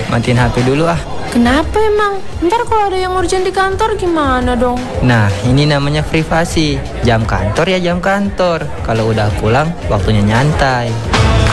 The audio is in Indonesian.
matiin HP dulu ah. Kenapa emang? Ntar kalau ada yang urgent di kantor gimana dong? Nah, ini namanya privasi. Jam kantor ya jam kantor. Kalau udah pulang, waktunya nyantai.